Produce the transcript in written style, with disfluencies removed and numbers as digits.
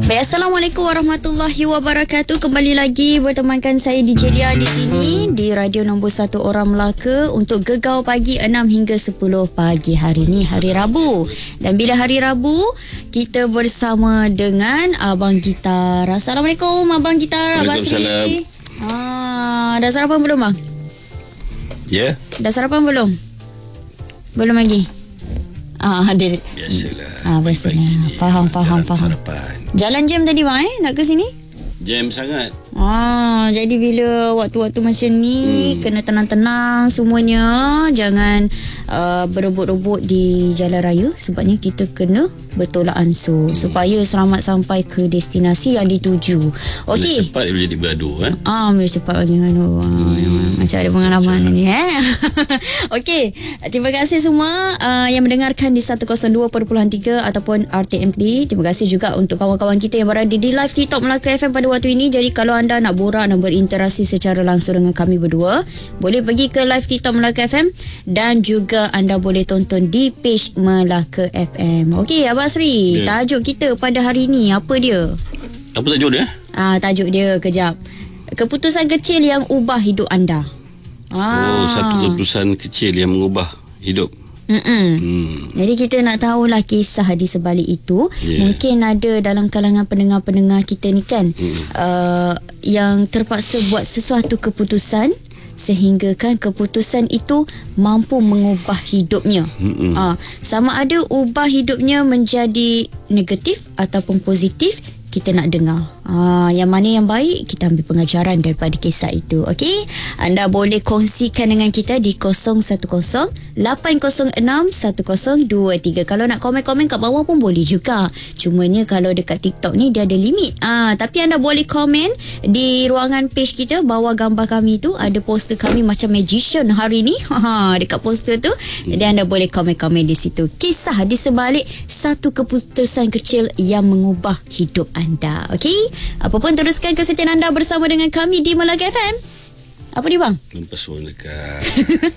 Baik, Assalamualaikum warahmatullahi wabarakatuh. Kembali lagi bertemankan saya DJ Dia di sini di radio nombor 1 Orang Melaka untuk Gegau Pagi 6 hingga 10 pagi. Hari ni hari Rabu. Dan bila hari Rabu, kita bersama dengan Abang Gitar. Assalamualaikum Abang Gitar. Waalaikumsalam. Dah sarapan belum bang? Ya. Dah sarapan belum? Belum lagi? Dia Biasalah. biasalah. Faham. Sarapan. Jalan jam tadi bang nak ke sini? Jam sangat. Jadi bila waktu-waktu macam ni kena tenang-tenang semuanya. Jangan berebut-rebut di jalan raya. Sebabnya kita kena bertolak ansur supaya selamat sampai ke destinasi yang dituju. Okey. Bila cepat dia boleh jadi bergaduh Bila cepat bagi nganu. Macam ada pengalaman ni Okey. Terima kasih semua yang mendengarkan di 102.3 ataupun RTMD. Terima kasih juga untuk kawan-kawan kita yang berada di live TikTok Melaka FM pada waktu ini. Jadi kalau anda nak borak, nak berinteraksi secara langsung dengan kami berdua, boleh pergi ke live TikTok Melaka FM dan juga anda boleh tonton di page Melaka FM. Okey Abang Sri, tajuk kita pada hari ni apa dia? Apa tajuk dia? Tajuk dia kejap. Keputusan kecil yang ubah hidup anda. Satu keputusan kecil yang mengubah hidup. Jadi kita nak tahulah kisah di sebalik itu. Mungkin ada dalam kalangan pendengar-pendengar kita ni kan yang terpaksa buat sesuatu keputusan sehingga kan keputusan itu mampu mengubah hidupnya. Sama ada ubah hidupnya menjadi negatif ataupun positif, kita nak dengar. Yang mana yang baik, kita ambil pengajaran daripada kisah itu. Okey, anda boleh kongsikan dengan kita di 010-806-1023. Kalau nak komen-komen kat bawah pun boleh juga. Cumanya kalau dekat TikTok ni dia ada limit. Tapi anda boleh komen di ruangan page kita. Bawah gambar kami tu ada poster kami macam magician hari ni. Dekat poster tu. Jadi anda boleh komen-komen di situ. Kisah di sebalik satu keputusan kecil yang mengubah hidup anda. Okey, apapun teruskan kesetiaan anda bersama dengan kami di Melaka FM. Apa dia bang? Mempesona dekat.